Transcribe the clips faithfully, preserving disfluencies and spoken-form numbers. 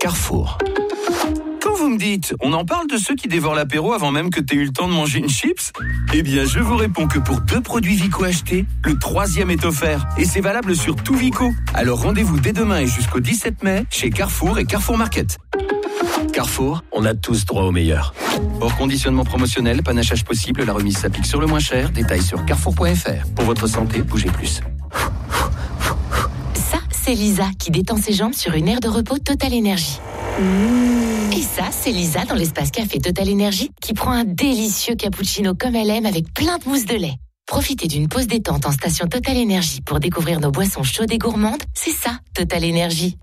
Carrefour. Quand vous me dites, on en parle de ceux qui dévorent l'apéro avant même que tu aies eu le temps de manger une chips ? Eh bien, je vous réponds que pour deux produits Vico achetés, le troisième est offert. Et c'est valable sur tout Vico. Alors rendez-vous dès demain et jusqu'au dix-sept mai chez Carrefour et Carrefour Market. Carrefour, on a tous droit au meilleur. Hors conditionnement promotionnel, panachage possible, la remise s'applique sur le moins cher. Détails sur carrefour point f r. Pour votre santé, bougez plus. Ça, c'est Lisa qui détend ses jambes sur une aire de repos Total Énergie. Mmh. Et ça, c'est Lisa dans l'espace café Total Énergie qui prend un délicieux cappuccino comme elle aime avec plein de mousse de lait. Profitez d'une pause détente en station Total Énergie pour découvrir nos boissons chaudes et gourmandes. C'est ça, Total Énergie.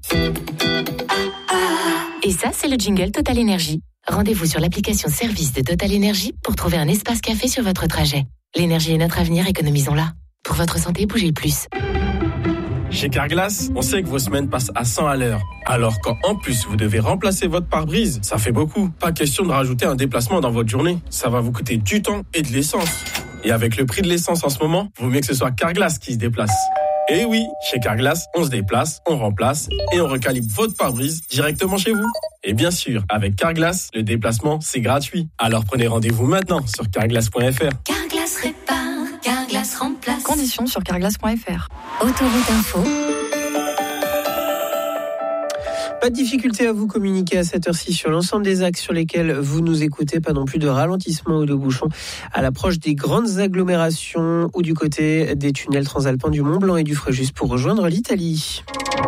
Et ça, c'est le jingle Total Énergie. Rendez-vous sur l'application service de Total Énergie pour trouver un espace café sur votre trajet. L'énergie est notre avenir, économisons-la. Pour votre santé, bougez plus. Chez Carglass, on sait que vos semaines passent à cent à l'heure. Alors quand en plus vous devez remplacer votre pare-brise, ça fait beaucoup. Pas question de rajouter un déplacement dans votre journée. Ça va vous coûter du temps et de l'essence. Et avec le prix de l'essence en ce moment, vaut mieux que ce soit Carglass qui se déplace. Et oui, chez Carglass, on se déplace, on remplace et on recalibre votre pare-brise directement chez vous. Et bien sûr, avec Carglass, le déplacement, c'est gratuit. Alors prenez rendez-vous maintenant sur carglass point f r. Carglass répare, Carglass remplace. Conditions sur carglass point f r. Autoroute Info. Pas de difficulté à vous communiquer à cette heure-ci sur l'ensemble des axes sur lesquels vous nous écoutez, pas non plus de ralentissement ou de bouchons à l'approche des grandes agglomérations ou du côté des tunnels transalpins du Mont Blanc et du Fréjus pour rejoindre l'Italie.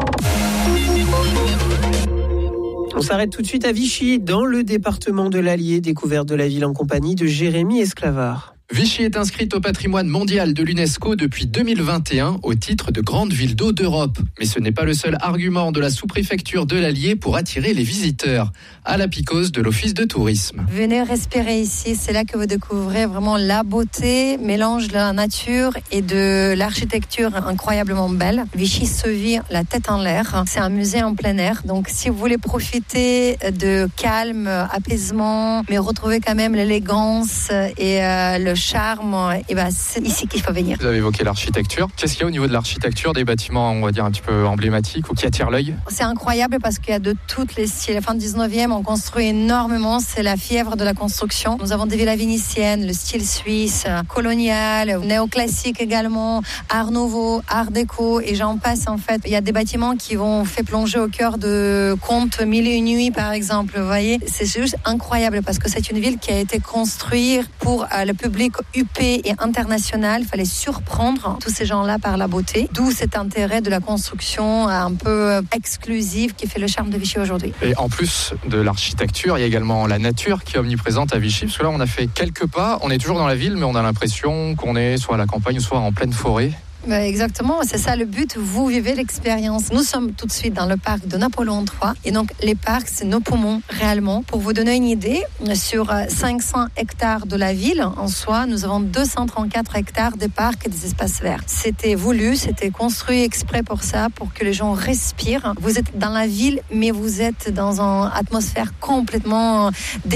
On s'arrête tout de suite à Vichy, dans le département de l'Allier, découverte de la ville en compagnie de Jérémy Esclavard. Vichy est inscrite au patrimoine mondial de l'UNESCO depuis deux mille vingt et un au titre de grande ville d'eau d'Europe. Mais ce n'est pas le seul argument de la sous-préfecture de l'Allier pour attirer les visiteurs. À la Picose de l'Office de tourisme. Venez respirer ici, c'est là que vous découvrez vraiment la beauté, mélange de la nature et de l'architecture incroyablement belle. Vichy se vit la tête en l'air. C'est un musée en plein air. Donc si vous voulez profiter de calme, apaisement, mais retrouver quand même l'élégance et euh, le charme, et ben c'est ici qu'il faut venir. Vous avez évoqué l'architecture. Qu'est-ce qu'il y a au niveau de l'architecture, des bâtiments, on va dire, un petit peu emblématiques ou qui attirent l'œil ? C'est incroyable parce qu'il y a de toutes les styles. La fin du dix-neuvième, on construit énormément. C'est la fièvre de la construction. Nous avons des villas vénitiennes, le style suisse, colonial, néoclassique également, art nouveau, art déco, et j'en passe en fait. Il y a des bâtiments qui vont faire plonger au cœur de contes Mille et une nuits, par exemple. Vous voyez, c'est juste incroyable parce que c'est une ville qui a été construite pour euh, le public U P et international. Il fallait surprendre tous ces gens-là par la beauté. D'où cet intérêt de la construction un peu exclusive qui fait le charme de Vichy aujourd'hui. Et en plus de l'architecture, il y a également la nature qui est omniprésente à Vichy. Parce que là, on a fait quelques pas. On est toujours dans la ville, mais on a l'impression qu'on est soit à la campagne, soit en pleine forêt. Exactement, c'est ça le but, vous vivez l'expérience. Nous sommes tout de suite dans le parc de Napoléon trois et donc les parcs, c'est nos poumons réellement. Pour vous donner une idée, sur cinq cents hectares de la ville en soi, nous avons deux cent trente-quatre hectares de parcs et des espaces verts. C'était voulu, c'était construit exprès pour ça, pour que les gens respirent. Vous êtes dans la ville, mais vous êtes dans une atmosphère complètement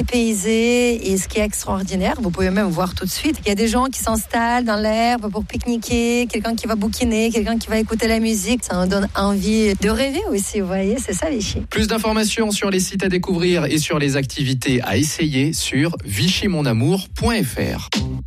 dépaysée et ce qui est extraordinaire, vous pouvez même voir tout de suite, il y a des gens qui s'installent dans l'herbe pour pique-niquer, quelqu'un qui va bouquiner, quelqu'un qui va écouter la musique, ça nous donne envie de rêver aussi, vous voyez, c'est ça Vichy. Plus d'informations sur les sites à découvrir et sur les activités à essayer sur vichy mon amour point f r.